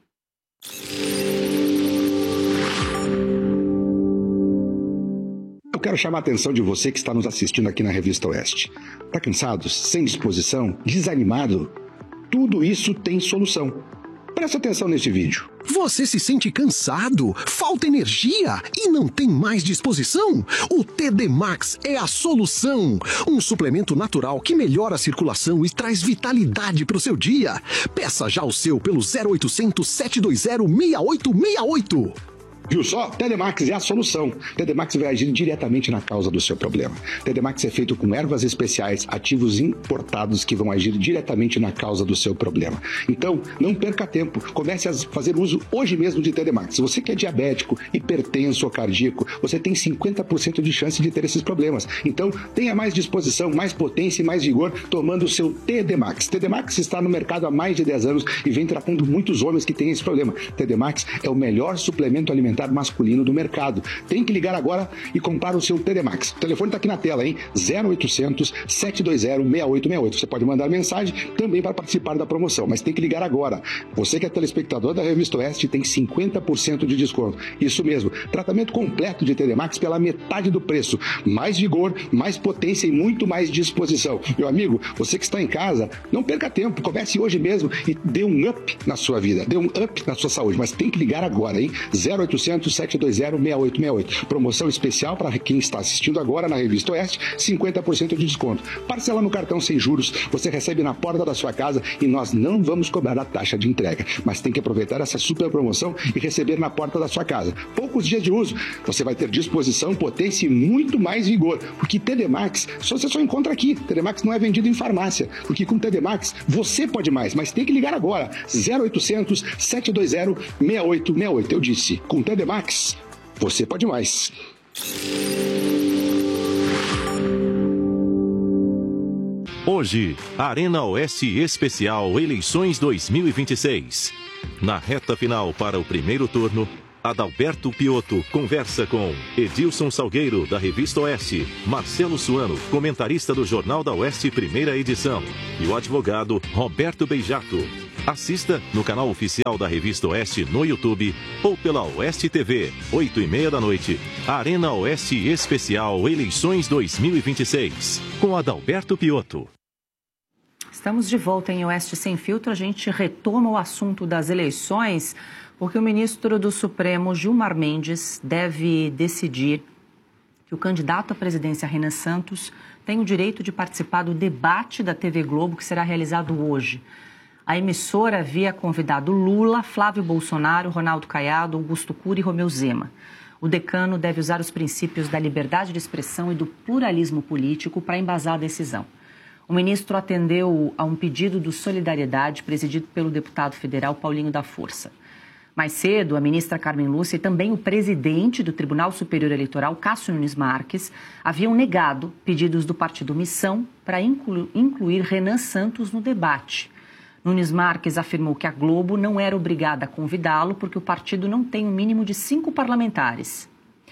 Eu quero chamar a atenção de você que está nos assistindo aqui na Revista Oeste. Está cansado, sem disposição, desanimado? Tudo isso tem solução. Presta atenção neste vídeo. Você se sente cansado, falta energia e não tem mais disposição? O TD Max é a solução. Um suplemento natural que melhora a circulação e traz vitalidade para o seu dia. Peça já o seu pelo 0800 720 6868. Viu só? TDMax é a solução. TDMax vai agir diretamente na causa do seu problema. TDMax é feito com ervas especiais, ativos importados que vão agir diretamente na causa do seu problema. Então, não perca tempo. Comece a fazer uso hoje mesmo de TDMax. Se você que é diabético, hipertenso ou cardíaco, você tem 50% de chance de ter esses problemas. Então, tenha mais disposição, mais potência e mais vigor tomando o seu TDMax. TDMax está no mercado há mais de 10 anos e vem tratando muitos homens que têm esse problema. TDMax é o melhor suplemento alimentar masculino do mercado. Tem que ligar agora e comprar o seu TDMax. O telefone está aqui na tela, hein? 0800 720 6868. Você pode mandar mensagem também para participar da promoção, mas tem que ligar agora. Você que é telespectador da Revista Oeste tem 50% de desconto. Isso mesmo. Tratamento completo de TDMax pela metade do preço. Mais vigor, mais potência e muito mais disposição. Meu amigo, você que está em casa, não perca tempo. Comece hoje mesmo e dê um up na sua vida. Dê um up na sua saúde. Mas tem que ligar agora, hein? 0800 0800 720 6868. Promoção especial para quem está assistindo agora na Revista Oeste, 50% de desconto. Parcela no cartão sem juros, você recebe na porta da sua casa e nós não vamos cobrar a taxa de entrega. Mas tem que aproveitar essa super promoção e receber na porta da sua casa. Poucos dias de uso, você vai ter disposição, potência e muito mais vigor. Porque TD Max, você só encontra aqui. TD Max não é vendido em farmácia. Porque com TD Max, você pode mais, mas tem que ligar agora. 0800 720 6868. Eu disse, com TD Max, você pode mais. Hoje, Arena Oeste Especial Eleições 2026. Na reta final para o primeiro turno, Adalberto Piotto conversa com Edilson Salgueiro, da Revista Oeste, Marcelo Suano, comentarista do Jornal da Oeste, primeira edição, e o advogado Roberto Beijato. Assista no canal oficial da Revista Oeste no YouTube ou pela Oeste TV, 8h30 da noite. Arena Oeste Especial Eleições 2026, com Adalberto Piotto. Estamos de volta em Oeste Sem Filtro. A gente retoma o assunto das eleições, porque o ministro do Supremo, Gilmar Mendes, deve decidir que o candidato à presidência, Renan Santos, tem o direito de participar do debate da TV Globo, que será realizado hoje. A emissora havia convidado Lula, Flávio Bolsonaro, Ronaldo Caiado, Augusto Cury e Romeu Zema. O decano deve usar os princípios da liberdade de expressão e do pluralismo político para embasar a decisão. O ministro atendeu a um pedido do Solidariedade, presidido pelo deputado federal Paulinho da Força. Mais cedo, a ministra Carmen Lúcia e também o presidente do Tribunal Superior Eleitoral, Cássio Nunes Marques, haviam negado pedidos do partido Missão para incluir Renan Santos no debate. Nunes Marques afirmou que a Globo não era obrigada a convidá-lo porque o partido não tem um mínimo de 5 parlamentares.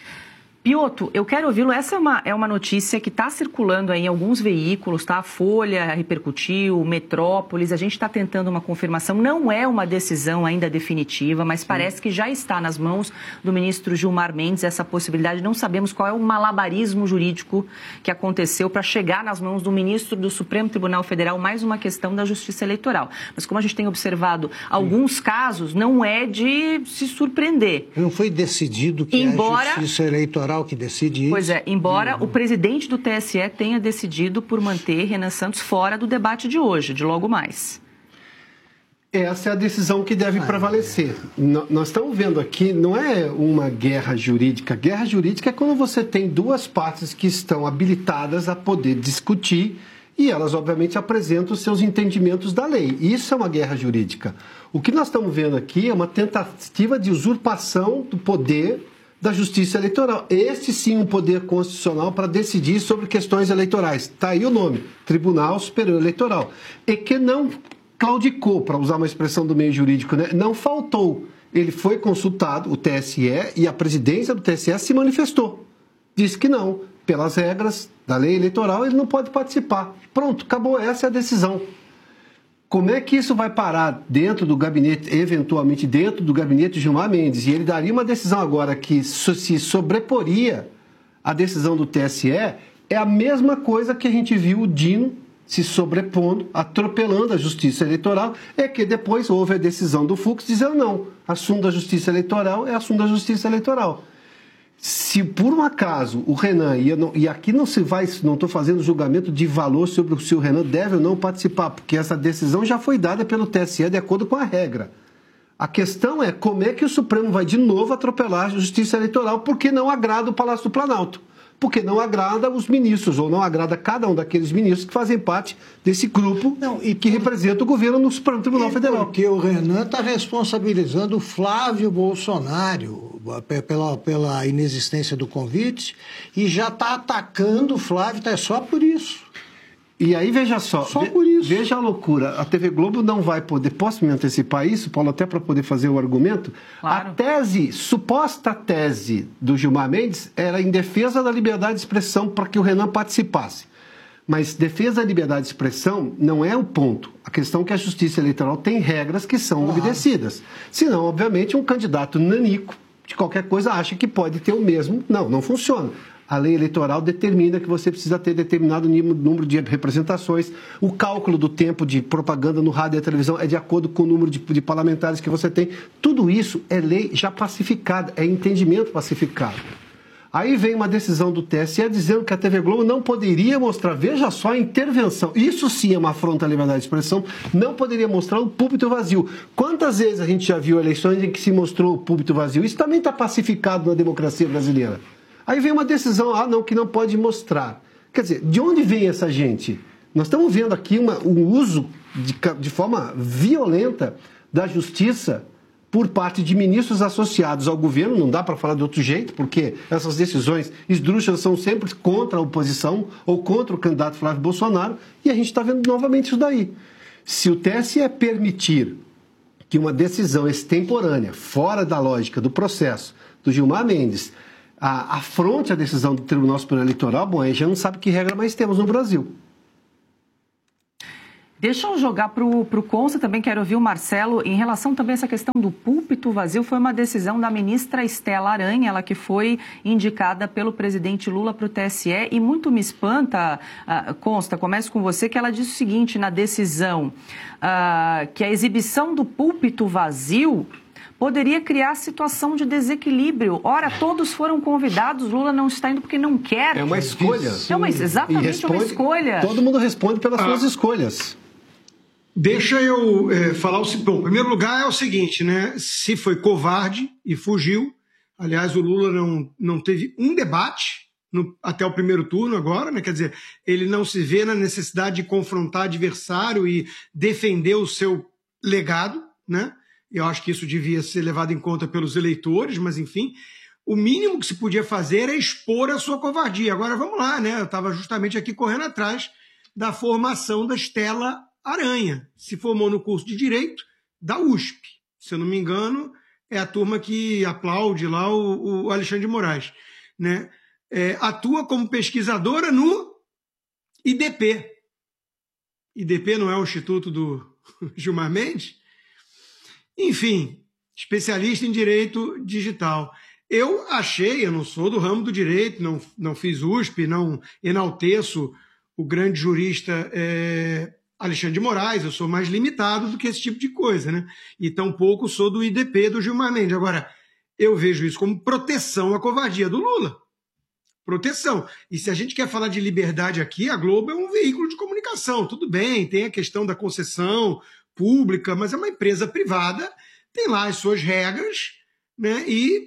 Piotto, eu quero ouvi-lo. Essa é uma notícia que está circulando aí em alguns veículos, tá? A Folha repercutiu, Metrópolis, a gente está tentando uma confirmação. Não é uma decisão ainda definitiva, mas parece que já está nas mãos do ministro Gilmar Mendes essa possibilidade. Não sabemos qual é o malabarismo jurídico que aconteceu para chegar nas mãos do ministro do Supremo Tribunal Federal, mais uma questão da Justiça Eleitoral. Mas como a gente tem observado alguns casos, não é de se surpreender. Não foi decidido que é a Justiça Eleitoral que decide isso. Pois é, embora o presidente do TSE tenha decidido por manter Renan Santos fora do debate de hoje, de logo mais. Essa é a decisão que deve prevalecer. Nós estamos vendo aqui, não é uma guerra jurídica. Guerra jurídica é quando você tem duas partes que estão habilitadas a poder discutir e elas, obviamente, apresentam os seus entendimentos da lei. Isso é uma guerra jurídica. O que nós estamos vendo aqui é uma tentativa de usurpação do poder da Justiça Eleitoral. Este sim um poder constitucional para decidir sobre questões eleitorais. Está aí o nome, Tribunal Superior Eleitoral. E que não claudicou, para usar uma expressão do meio jurídico, né? Não faltou. Ele foi consultado, o TSE, e a presidência do TSE se manifestou. Disse que não, pelas regras da lei eleitoral, ele não pode participar. Pronto, acabou, essa é a decisão. Como é que isso vai parar dentro do gabinete, eventualmente dentro do gabinete de Gilmar Mendes? E ele daria uma decisão agora que se sobreporia à decisão do TSE, é a mesma coisa que a gente viu o Dino se sobrepondo, atropelando a Justiça Eleitoral, é que depois houve a decisão do Fux dizendo não, assunto da Justiça Eleitoral é assunto da Justiça Eleitoral. Se por um acaso o Renan, e aqui não estou fazendo julgamento de valor sobre se o Renan deve ou não participar, porque essa decisão já foi dada pelo TSE de acordo com a regra. A questão é como é que o Supremo vai de novo atropelar a Justiça Eleitoral porque não agrada o Palácio do Planalto, porque não agrada os ministros, ou não agrada cada um daqueles ministros que fazem parte desse grupo e que representa o governo no Supremo Tribunal Federal. Porque o Renan está responsabilizando o Flávio Bolsonaro pela inexistência do convite e já está atacando o Flávio, é só por isso. E aí, veja só, por isso. Veja a loucura. A TV Globo não vai poder... Posso me antecipar isso, Paulo, até para poder fazer o argumento? Claro. A tese, suposta tese do Gilmar Mendes era em defesa da liberdade de expressão para que o Renan participasse. Mas defesa da liberdade de expressão não é o ponto. A questão é que a Justiça Eleitoral tem regras que são obedecidas. Senão, obviamente, um candidato nanico de qualquer coisa acha que pode ter o mesmo. Não funciona. A lei eleitoral determina que você precisa ter determinado número de representações. O cálculo do tempo de propaganda no rádio e na televisão é de acordo com o número de parlamentares que você tem. Tudo isso é lei já pacificada, é entendimento pacificado. Aí vem uma decisão do TSE dizendo que a TV Globo não poderia mostrar, veja só a intervenção, isso sim é uma afronta à liberdade de expressão, não poderia mostrar o púlpito vazio. Quantas vezes a gente já viu eleições em que se mostrou o púlpito vazio? Isso também está pacificado na democracia brasileira. Aí vem uma decisão, que não pode mostrar. Quer dizer, de onde vem essa gente? Nós estamos vendo aqui um uso de forma violenta da justiça por parte de ministros associados ao governo, não dá para falar de outro jeito, porque essas decisões esdrúxulas são sempre contra a oposição ou contra o candidato Flávio Bolsonaro, e a gente está vendo novamente isso daí. Se o TSE permitir que uma decisão extemporânea, fora da lógica do processo do Gilmar Mendes, afronte a decisão do Tribunal Superior Eleitoral, bom, aí já não sabe que regra mais temos no Brasil. Deixa eu jogar para o Consta, também quero ouvir o Marcelo, em relação também a essa questão do púlpito vazio, foi uma decisão da ministra Estela Aranha, ela que foi indicada pelo presidente Lula para o TSE, e muito me espanta, Consta, começo com você, que ela diz o seguinte na decisão, que a exibição do púlpito vazio poderia criar situação de desequilíbrio. Ora, todos foram convidados, Lula não está indo porque não quer. É uma escolha. Exatamente uma escolha. Todo mundo responde pelas suas escolhas. Deixa eu falar o seguinte. Bom, em primeiro lugar é o seguinte, né? Se foi covarde e fugiu, aliás, o Lula não teve um debate até o primeiro turno agora, né? Quer dizer, ele não se vê na necessidade de confrontar adversário e defender o seu legado, né? Eu acho que isso devia ser levado em conta pelos eleitores, mas enfim, o mínimo que se podia fazer é expor a sua covardia. Agora vamos lá, né? Eu estava justamente aqui correndo atrás da formação da Estela Aranha. Se formou no curso de Direito da USP. Se eu não me engano, é a turma que aplaude lá o Alexandre de Moraes, né? Atua como pesquisadora no IDP. IDP não é o Instituto do Gilmar Mendes? Enfim, especialista em direito digital. Eu não sou do ramo do direito, não fiz USP, não enalteço o grande jurista Alexandre de Moraes, eu sou mais limitado do que esse tipo de coisa, né? E tampouco sou do IDP do Gilmar Mendes. Agora, eu vejo isso como proteção à covardia do Lula. Proteção. E se a gente quer falar de liberdade aqui, a Globo é um veículo de comunicação. Tudo bem, tem a questão da concessão pública, mas é uma empresa privada, tem lá as suas regras, né? E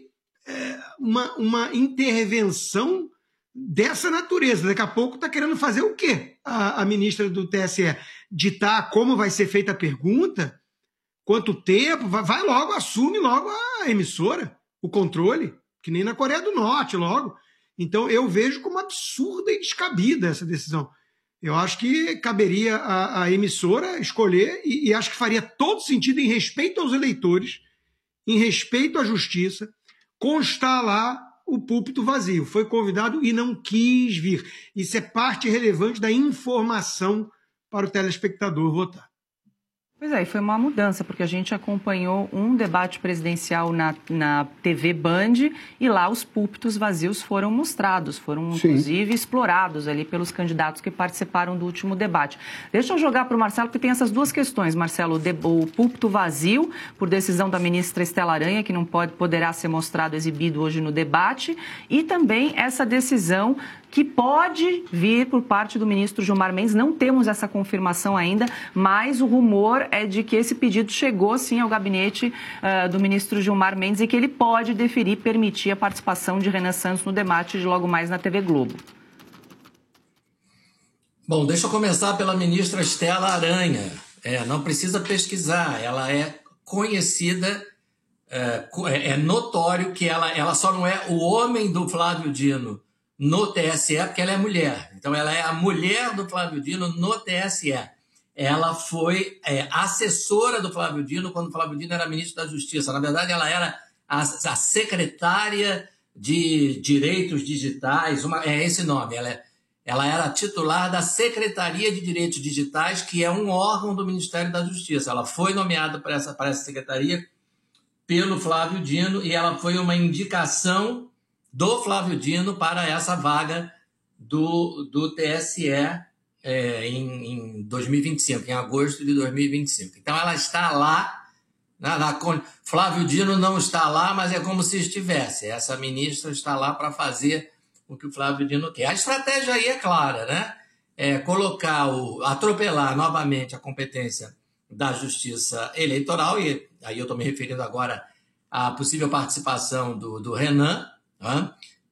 uma intervenção dessa natureza. Daqui a pouco está querendo fazer o quê? A ministra do TSE ditar como vai ser feita a pergunta, quanto tempo, vai logo, assume logo a emissora, o controle, que nem na Coreia do Norte logo. Então eu vejo como absurda e descabida essa decisão. Eu acho que caberia a emissora escolher e acho que faria todo sentido em respeito aos eleitores, em respeito à justiça, constar lá o púlpito vazio. Foi convidado e não quis vir. Isso é parte relevante da informação para o telespectador votar. Pois é, e foi uma mudança, porque a gente acompanhou um debate presidencial na TV Band e lá os púlpitos vazios foram mostrados, foram inclusive explorados ali pelos candidatos que participaram do último debate. Deixa eu jogar para o Marcelo, porque tem essas duas questões, Marcelo, o púlpito vazio, por decisão da ministra Estela Aranha, que não poderá ser mostrado, exibido hoje no debate, e também essa decisão que pode vir por parte do ministro Gilmar Mendes. Não temos essa confirmação ainda, mas o rumor é de que esse pedido chegou sim ao gabinete do ministro Gilmar Mendes e que ele pode deferir, permitir a participação de Renan Santos no debate de logo mais na TV Globo. Bom, deixa eu começar pela ministra Estela Aranha. Não precisa pesquisar, ela é conhecida, é notório que ela só não é o homem do Flávio Dino no TSE, porque ela é mulher. Então, ela é a mulher do Flávio Dino no TSE. Ela foi assessora do Flávio Dino quando o Flávio Dino era ministro da Justiça. Na verdade, ela era a secretária de Direitos Digitais, é esse nome. Ela era titular da Secretaria de Direitos Digitais, que é um órgão do Ministério da Justiça. Ela foi nomeada para essa secretaria pelo Flávio Dino e ela foi uma indicação do Flávio Dino para essa vaga do TSE em 2025, em agosto de 2025. Então, ela está lá. Flávio Dino não está lá, mas é como se estivesse. Essa ministra está lá para fazer o que o Flávio Dino quer. A estratégia aí é clara, né? Atropelar novamente a competência da Justiça Eleitoral, e aí eu estou me referindo agora à possível participação do Renan, né?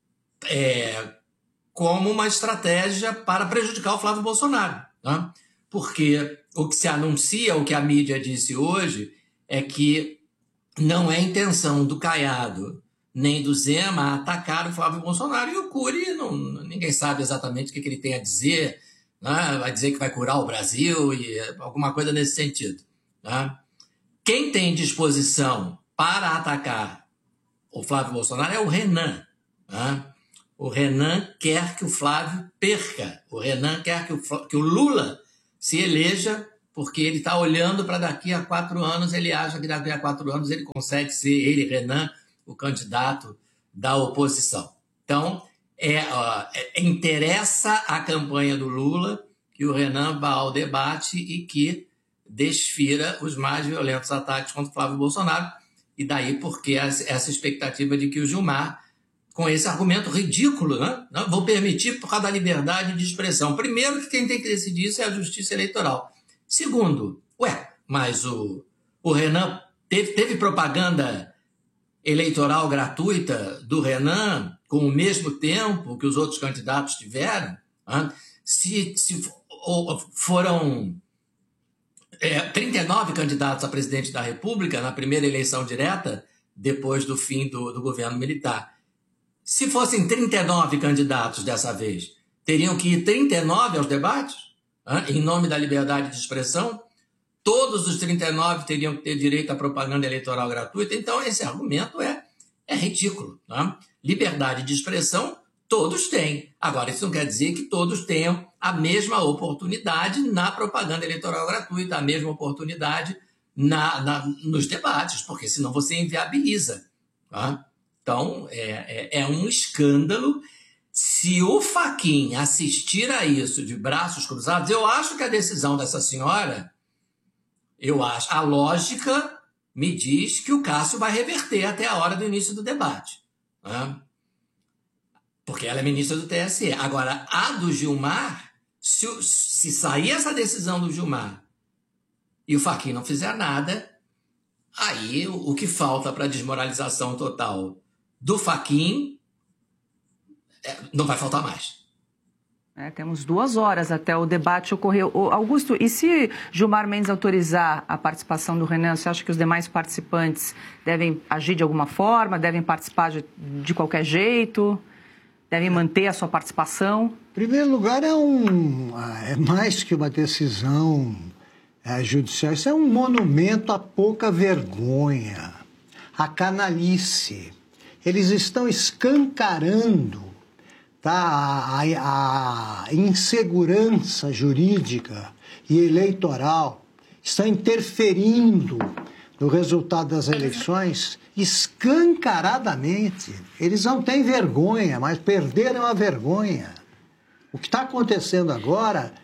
Como uma estratégia para prejudicar o Flávio Bolsonaro, né? Porque o que se anuncia, o que a mídia disse hoje, é que não é intenção do Caiado nem do Zema atacar o Flávio Bolsonaro, e o Cury, ninguém sabe exatamente o que ele tem a dizer, né? Vai dizer que vai curar o Brasil e alguma coisa nesse sentido, né? Quem tem disposição para atacar o Flávio Bolsonaro é o Renan, né? O Renan quer que o Flávio perca, o Renan quer que o Lula se eleja, porque ele está olhando para daqui a 4 anos, ele acha que daqui a 4 anos ele consegue ser, ele, Renan, o candidato da oposição. Então, interessa a campanha do Lula que o Renan vá ao debate e que desfira os mais violentos ataques contra o Flávio Bolsonaro, e daí porque essa expectativa de que o Gilmar, com esse argumento ridículo, né? Não vou permitir por causa da liberdade de expressão. Primeiro, que quem tem que decidir isso é a Justiça Eleitoral. Segundo, mas o Renan teve propaganda eleitoral gratuita do Renan com o mesmo tempo que os outros candidatos tiveram? Né? Se foram 39 candidatos a presidente da República na primeira eleição direta, depois do fim do governo militar. Se fossem 39 candidatos dessa vez, teriam que ir 39 aos debates, em nome da liberdade de expressão? Todos os 39 teriam que ter direito à propaganda eleitoral gratuita? Então, esse argumento é ridículo, né? Liberdade de expressão, todos têm. Agora, isso não quer dizer que todos tenham a mesma oportunidade na propaganda eleitoral gratuita, a mesma oportunidade nos debates, porque senão você inviabiliza, tá? Então, é um escândalo. Se o Fachin assistir a isso de braços cruzados, eu acho que a decisão dessa senhora, a lógica me diz que o Cássio vai reverter até a hora do início do debate, né? Porque ela é ministra do TSE. Agora, a do Gilmar, se sair essa decisão do Gilmar e o Fachin não fizer nada, aí o que falta para a desmoralização total do Fachin não vai faltar mais. Temos 2 horas até o debate ocorrer. Augusto, e se Gilmar Mendes autorizar a participação do Renan, você acha que os demais participantes devem agir de alguma forma, devem participar de qualquer jeito, devem manter a sua participação? Em primeiro lugar, é mais que uma decisão judicial, isso é um monumento à pouca vergonha, à canalice. Eles estão escancarando, tá, a insegurança jurídica e eleitoral, estão interferindo no resultado das eleições escancaradamente. Eles não têm vergonha, mas perderam a vergonha. O que está acontecendo agora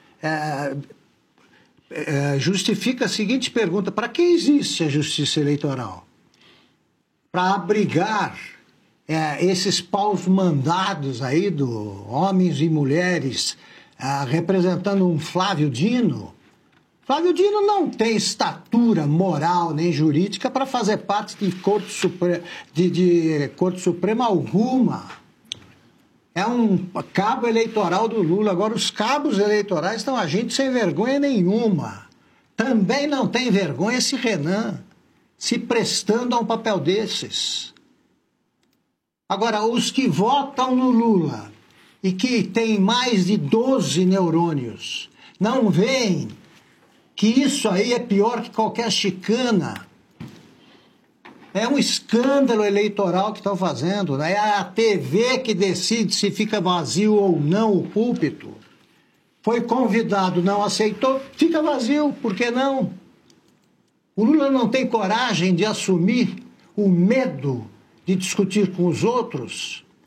justifica a seguinte pergunta: para que existe a justiça eleitoral? Para abrigar esses paus mandados aí do homens e mulheres representando um Flávio Dino. Flávio Dino não tem estatura moral nem jurídica para fazer parte de Corte Suprema alguma. É um cabo eleitoral do Lula. Agora, os cabos eleitorais estão agindo sem vergonha nenhuma. Também não tem vergonha esse Renan se prestando a um papel desses. Agora, os que votam no Lula e que têm mais de 12 neurônios não veem que isso aí é pior que qualquer chicana. É um escândalo eleitoral que estão fazendo, né? É a TV que decide se fica vazio ou não o púlpito. Foi convidado, não aceitou, fica vazio, por que não? O Lula não tem coragem de assumir o medo de discutir com os outros.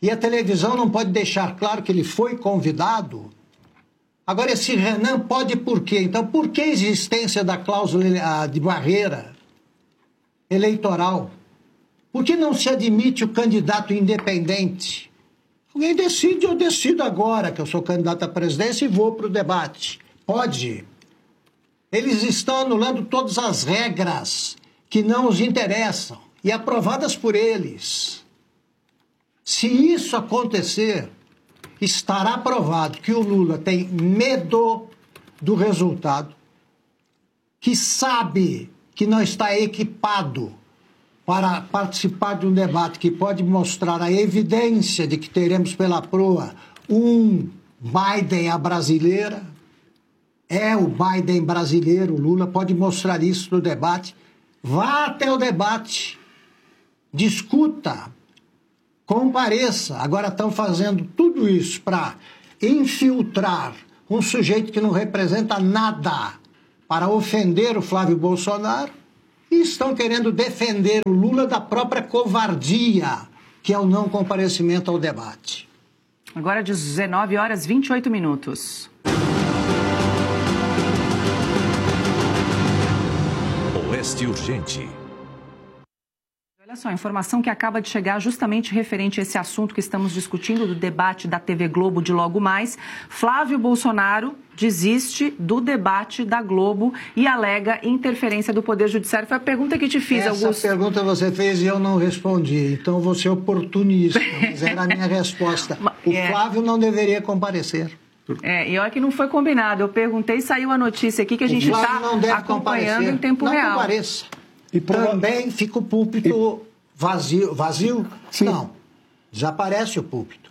E a televisão não pode deixar claro que ele foi convidado. Agora, esse Renan pode por quê? Então, por que a existência da cláusula de barreira eleitoral? Por que não se admite o candidato independente? Alguém decide, eu decido agora que eu sou candidato à presidência e vou para o debate. Pode. Eles estão anulando todas as regras que não os interessam e aprovadas por eles. Se isso acontecer, estará provado que o Lula tem medo do resultado, que sabe que não está equipado para participar de um debate que pode mostrar a evidência de que teremos pela proa um Biden à brasileira. É o Biden brasileiro, o Lula pode mostrar isso no debate. Vá até o debate, discuta, compareça. Agora estão fazendo tudo isso para infiltrar um sujeito que não representa nada para ofender o Flávio Bolsonaro e estão querendo defender o Lula da própria covardia, que é o não comparecimento ao debate. Agora 19h28. Oeste Urgente. Olha só, a informação que acaba de chegar justamente referente a esse assunto que estamos discutindo, do debate da TV Globo de logo mais. Flávio Bolsonaro desiste do debate da Globo e alega interferência do Poder Judiciário. Foi a pergunta que te fiz, Augusto. Essa pergunta você fez e eu não respondi, então vou ser oportunista, mas era a minha resposta. O Flávio não deveria comparecer. E olha que não foi combinado. Eu perguntei e saiu a notícia aqui que a gente está acompanhando em tempo real. Não compareça. E também fica o púlpito vazio. Vazio? Sim. Não. Desaparece o púlpito.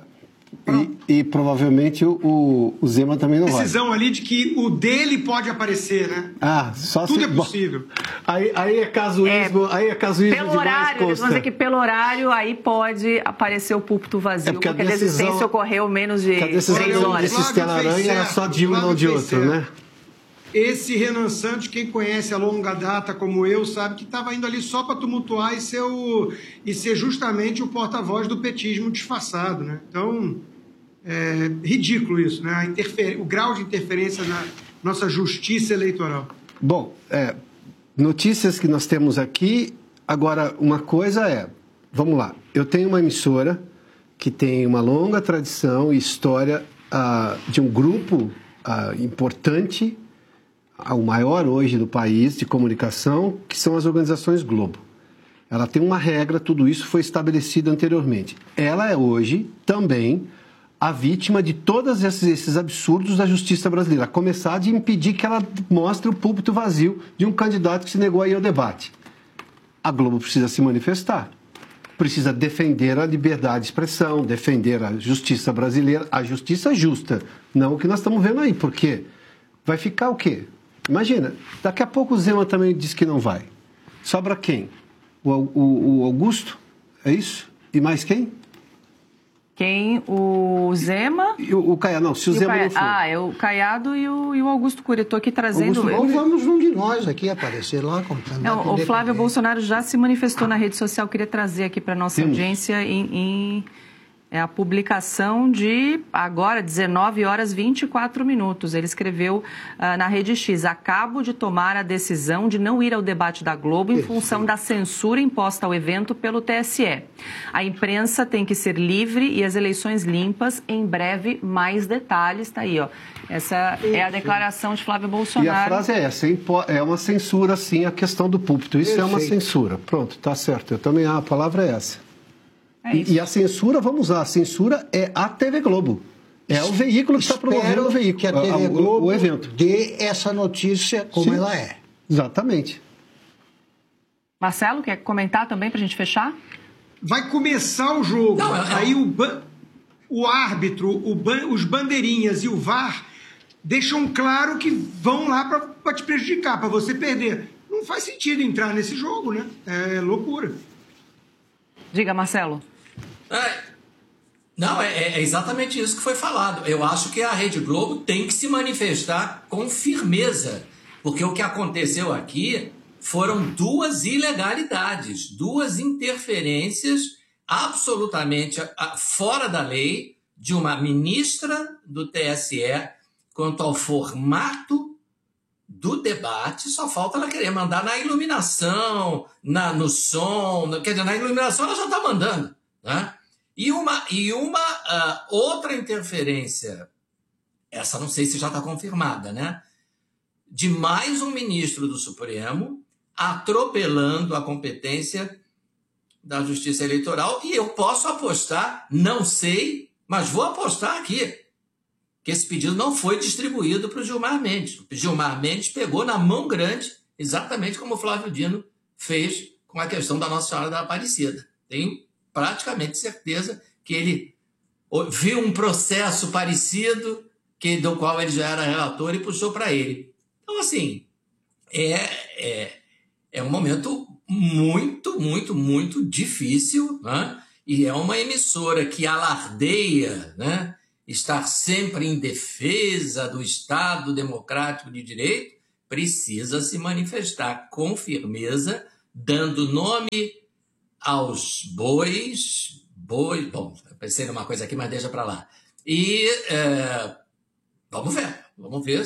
E provavelmente o Zema também não vai. Decisão ali de que o dele pode aparecer, né? Só tudo é possível. Aí é casuísmo, pelo horário, eles vão dizer que pelo horário aí pode aparecer o púlpito vazio, porque a desistência ocorreu menos de 3 horas. Esse Estela-Aranha era só de um e não de outro, né? Esse Renan Santos, quem conhece a longa data como eu, sabe que estava indo ali só para tumultuar e ser justamente o porta-voz do petismo disfarçado, né? Então, é ridículo isso, né? O grau de interferência na nossa justiça eleitoral. Bom, notícias que nós temos aqui. Agora, uma coisa vamos lá, eu tenho uma emissora que tem uma longa tradição e história de um grupo importante, o maior hoje do país de comunicação, que são as organizações Globo. Ela tem uma regra, tudo isso foi estabelecido anteriormente. Ela é hoje também a vítima de todos esses absurdos da justiça brasileira, a começar de impedir que ela mostre o púlpito vazio de um candidato que se negou a ir ao debate. A Globo precisa se manifestar, precisa defender a liberdade de expressão, defender a justiça brasileira, a justiça justa, não o que nós estamos vendo aí, porque vai ficar o quê? Imagina, daqui a pouco o Zema também diz que não vai. Sobra quem? O Augusto? É isso? E mais quem? Quem? O Zema? E o Caiado, não, se o Zema não for. É o Caiado e o Augusto Cury. Estou aqui trazendo... Ou vamos um de nós aqui aparecer lá como candidato. O Flávio Bolsonaro já se manifestou na rede social. Queria trazer aqui para a nossa audiência a publicação de agora, 19h24. Ele escreveu na Rede X: acabo de tomar a decisão de não ir ao debate da Globo em função da censura imposta ao evento pelo TSE. A imprensa tem que ser livre e as eleições limpas. Em breve, mais detalhes. Está aí, ó. Essa é a declaração de Flávio Bolsonaro. E a frase é essa: é uma censura, sim, a questão do púlpito. Isso é uma censura. Pronto, tá certo. Eu também, a palavra é essa. E a censura, vamos lá, a censura é a TV Globo. É o veículo que está promovendo o veículo, que a TV Globo o evento. Dê essa notícia como ela é. Exatamente. Marcelo, quer comentar também para a gente fechar? Vai começar o jogo. Aí o árbitro, os bandeirinhas e o VAR deixam claro que vão lá para te prejudicar, para você perder. Não faz sentido entrar nesse jogo, né? É loucura. Diga, Marcelo. Não, é exatamente isso que foi falado. Eu acho que a Rede Globo tem que se manifestar com firmeza, porque o que aconteceu aqui foram 2 ilegalidades, 2 interferências absolutamente fora da lei de uma ministra do TSE quanto ao formato do debate. Só falta ela querer mandar na iluminação, no som, quer dizer, na iluminação ela já está mandando, né? E uma outra interferência, essa não sei se já está confirmada, né? De mais um ministro do Supremo atropelando a competência da Justiça Eleitoral, e eu posso apostar, não sei, mas vou apostar aqui, que esse pedido não foi distribuído para o Gilmar Mendes. O Gilmar Mendes pegou na mão grande, exatamente como o Flávio Dino fez com a questão da Nossa Senhora da Aparecida. Tenho praticamente certeza que ele viu um processo parecido, do qual ele já era relator, e puxou para ele. Então, assim, é um momento muito, muito, muito difícil, né? E é uma emissora que alardeia, né, estar sempre em defesa do Estado Democrático de Direito, precisa se manifestar com firmeza, dando nome aos bois, bom, pensei numa coisa aqui, mas deixa para lá. E vamos ver